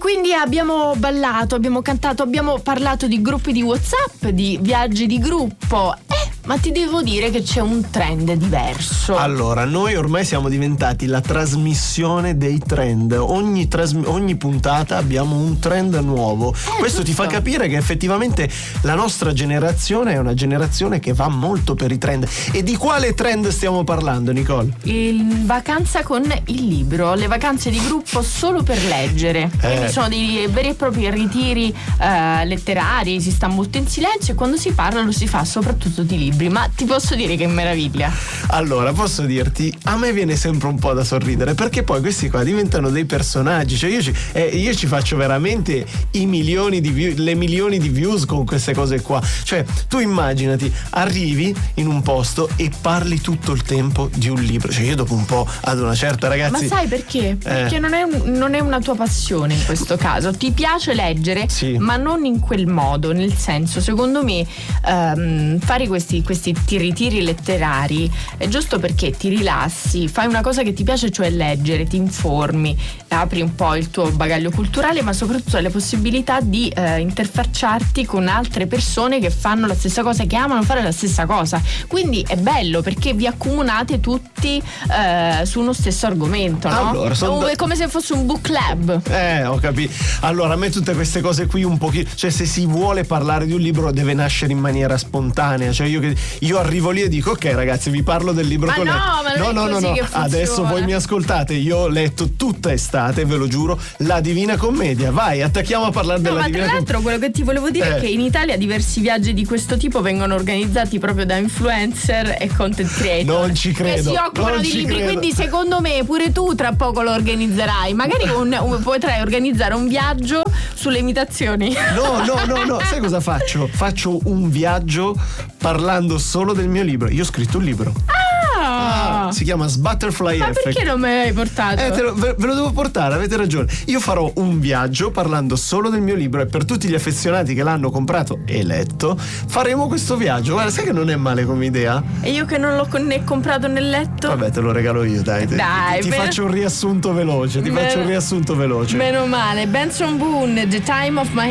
quindi abbiamo ballato, abbiamo cantato, abbiamo parlato di gruppi di WhatsApp, di viaggi di gruppo. Ma ti devo dire che c'è un trend diverso. Allora, noi ormai siamo diventati la trasmissione dei trend. Ogni puntata abbiamo un trend nuovo. Questo ti fa capire che effettivamente la nostra generazione è una generazione che va molto per i trend. E di quale trend stiamo parlando, Nicole? Vacanza con il libro, le vacanze di gruppo solo per leggere. Quindi sono dei veri e propri ritiri letterari, si sta molto in silenzio e quando si parla lo si fa soprattutto di libri. Ma ti posso dire che meraviglia. Allora, posso dirti, a me viene sempre un po' da sorridere, perché poi questi qua diventano dei personaggi. Cioè io ci faccio veramente le milioni di views con queste cose qua. Cioè, tu immaginati, arrivi in un posto e parli tutto il tempo di un libro. Cioè, io dopo un po', ad una certa, ragazzi. Ma sai perché? Perché non è una tua passione in questo caso. Ti piace leggere, sì, ma non in quel modo. Nel senso, secondo me, fare questi ritiri letterari è giusto perché ti rilassi, fai una cosa che ti piace, cioè leggere, ti informi, apri un po' il tuo bagaglio culturale, ma soprattutto hai la possibilità di interfacciarti con altre persone che fanno la stessa cosa, che amano fare la stessa cosa. Quindi è bello perché vi accomunate tutti su uno stesso argomento, no? Allora, è come se fosse un book club. Ho capito. Allora, a me tutte queste cose qui un pochino, cioè se si vuole parlare di un libro deve nascere in maniera spontanea. Cioè io arrivo lì e dico: ok ragazzi, vi parlo del libro che ho letto. No. Adesso voi mi ascoltate. Io ho letto tutta estate, ve lo giuro, La Divina Commedia. Vai, attacchiamo a parlare della Divina Commedia. Ma tra l'altro quello che ti volevo dire è che in Italia diversi viaggi di questo tipo vengono organizzati proprio da influencer e content creator. Non ci credo. Che si occupano di libri, quindi secondo me pure tu tra poco lo organizzerai. Magari potrai organizzare un viaggio sulle imitazioni. No. Sai cosa faccio? Faccio un viaggio parlando solo del mio libro. Io ho scritto un libro. Si chiama Butterfly Effect. Ma perché non me l'hai portato? Ve lo devo portare, avete ragione. Io farò un viaggio parlando solo del mio libro e per tutti gli affezionati che l'hanno comprato e letto faremo questo viaggio. Guarda, sai che non è male come idea? E io che non l'ho né comprato né letto? Vabbè, te lo regalo io, dai. Ti faccio un riassunto veloce. Meno male. Benson Boone, The Time of My